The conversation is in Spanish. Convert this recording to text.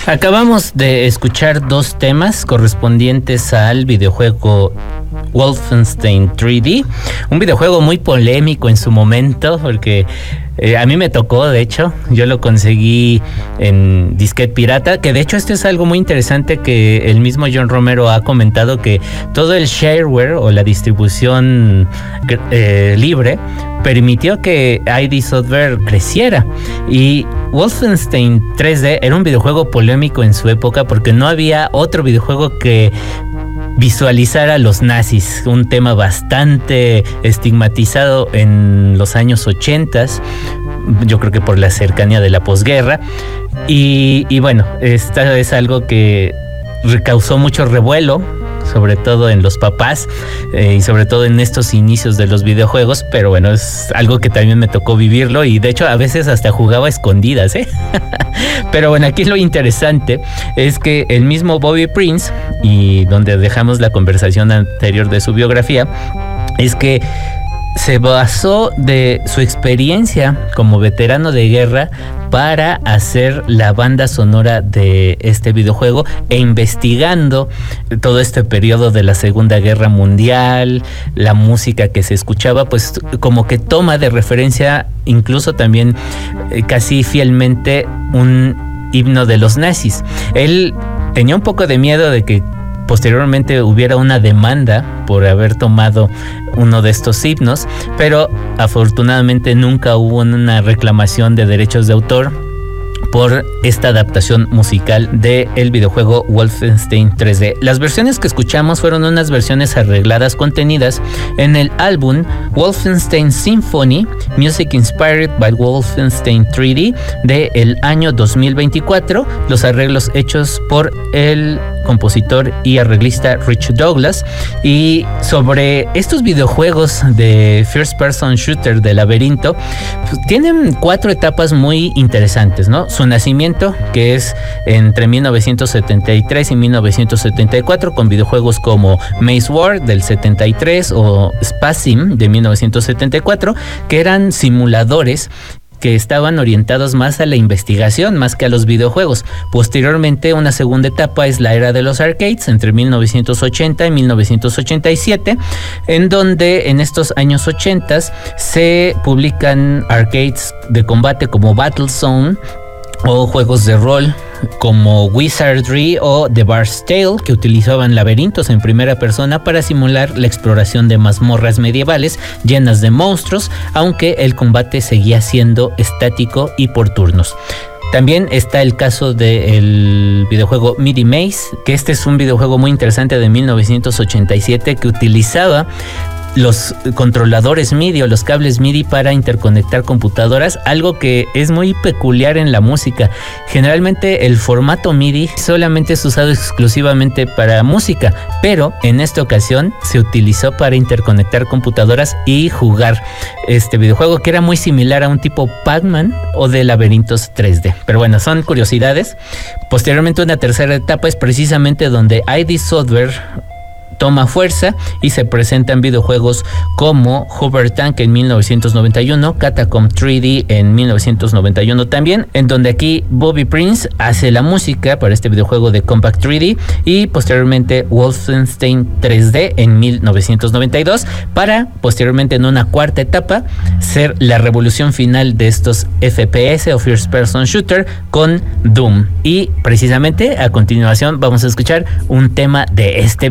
Acabamos de escuchar dos temas correspondientes al videojuego Wolfenstein 3D, un videojuego muy polémico en su momento porque a mí me tocó, de hecho, yo lo conseguí en disquete pirata, que de hecho esto es algo muy interesante que el mismo John Romero ha comentado, que todo el shareware o la distribución libre permitió que ID Software creciera, y Wolfenstein 3D era un videojuego polémico en su época porque no había otro videojuego que visualizar a los nazis, un tema bastante estigmatizado en los años 80, yo creo que por la cercanía de la posguerra, y bueno, esta es algo que causó mucho revuelo, sobre todo en los papás y sobre todo en estos inicios de los videojuegos, pero bueno, es algo que también me tocó vivirlo, y de hecho a veces hasta jugaba a escondidas, Pero bueno, aquí lo interesante es que el mismo Bobby Prince, y donde dejamos la conversación anterior de su biografía, es que se basó de su experiencia como veterano de guerra para hacer la banda sonora de este videojuego, e investigando todo este periodo de la Segunda Guerra Mundial, la música que se escuchaba, pues como que toma de referencia incluso también casi fielmente un himno de los nazis. Él tenía un poco de miedo de que posteriormente hubiera una demanda por haber tomado uno de estos himnos, pero afortunadamente nunca hubo una reclamación de derechos de autor por esta adaptación musical del videojuego Wolfenstein 3D. Las versiones que escuchamos fueron unas versiones arregladas contenidas en el álbum Wolfenstein Symphony, Music Inspired by Wolfenstein 3D, del año 2024, los arreglos hechos por el compositor y arreglista Rich Douglas. Y sobre estos videojuegos de First Person Shooter de laberinto, pues, tienen 4 etapas muy interesantes, ¿no? Su nacimiento, que es entre 1973 y 1974, con videojuegos como Maze War del 73 o Spacim de 1974, que eran simuladores que estaban orientados más a la investigación más que a los videojuegos. Posteriormente, una segunda etapa es la era de los arcades, entre 1980 y 1987, en donde en estos años 80 se publican arcades de combate como Battlezone, o juegos de rol como Wizardry o The Bard's Tale, que utilizaban laberintos en primera persona para simular la exploración de mazmorras medievales llenas de monstruos, aunque el combate seguía siendo estático y por turnos. También está el caso del videojuego MIDI Maze, que este es un videojuego muy interesante de 1987 que utilizaba los controladores MIDI o los cables MIDI para interconectar computadoras, algo que es muy peculiar en la música. Generalmente el formato MIDI solamente es usado exclusivamente para música, pero en esta ocasión se utilizó para interconectar computadoras y jugar este videojuego, que era muy similar a un tipo Pac-Man o de laberintos 3D. Pero bueno, son curiosidades. Posteriormente, una tercera etapa es precisamente donde ID Software toma fuerza y se presentan videojuegos como Hover Tank en 1991, Catacomb 3D en 1991 también, en donde aquí Bobby Prince hace la música para este videojuego de Compact 3D, y posteriormente Wolfenstein 3D en 1992, para posteriormente en una cuarta etapa ser la revolución final de estos FPS o First Person Shooter con Doom. Y precisamente a continuación vamos a escuchar un tema de este